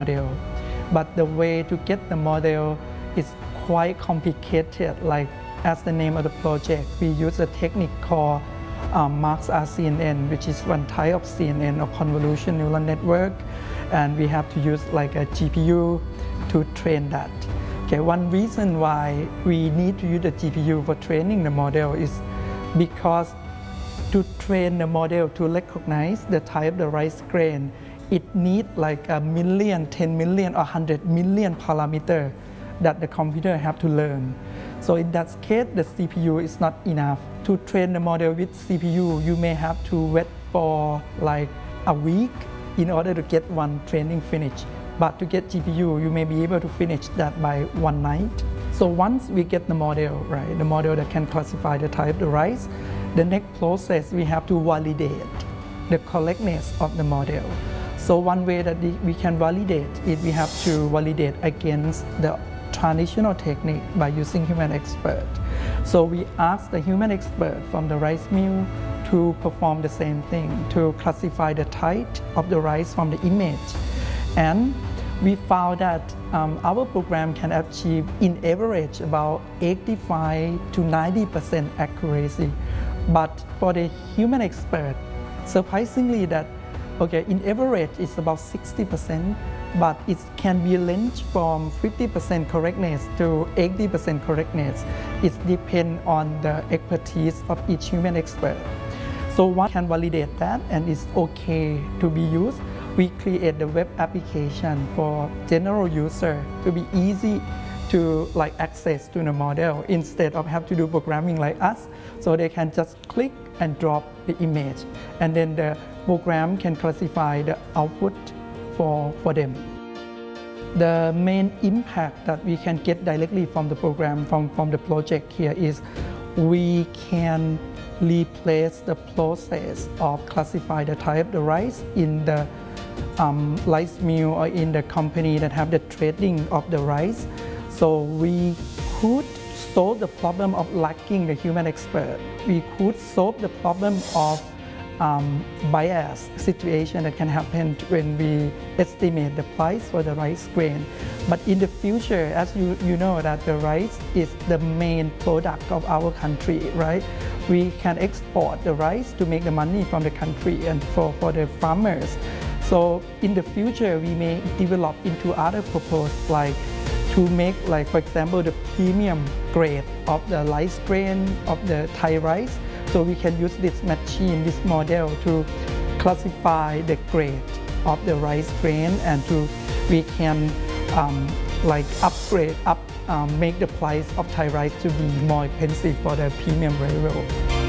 model. But the way to get the model is quite complicated. Like as the name of the project, we use a technique called Marx-RCNN, which is one type of CNN or convolution neural network, and we have to use like a GPU to train that. Okay, one reason why we need to use the GPU for training the model is because to train the model to recognize the type of the rice grain, it needs like 1 million, 10 million, or 100 million parameters that the computer have to learn. So in that case, the CPU is not enough. To train the model with CPU, you may have to wait for like a week in order to get one training finished. But to get GPU, you may be able to finish that by one night. So once we get the model, right, the model that can classify the type of the rice, the next process we have to validate the correctness of the model. So one way that we can validate it, we have to validate against the traditional technique by using human expert. So we ask the human expert from the rice mill to perform the same thing, to classify the type of the rice from the image. And we found that our program can achieve in average about 85 to 90% accuracy. But for the human expert, surprisingly that, okay, in average it's about 60%, but it can be ranged from 50% correctness to 80% correctness. It depends on the expertise of each human expert. So one can validate that and it's okay to be used. We create the web application for general user to be easy to like access to the model instead of have to do programming like us. So they can just click and drop the image, and then the program can classify the output for them. The main impact that we can get directly from the program, from the project here, is we can replace the process of classify the type of the rice in the rice mill or in the company that have the trading of the rice. So we could solve the problem of lacking the human expert. We could solve the problem of bias situation that can happen when we estimate the price for the rice grain. But in the future, as you know that the rice is the main product of our country, right? We can export the rice to make the money from the country and for the farmers. So in the future, we may develop into other proposals like to make, like for example, the premium grade of the rice grain of the Thai rice. So we can use this machine, this model, to classify the grade of the rice grain, and we can like upgrade, make the price of Thai rice to be more expensive for the premium level.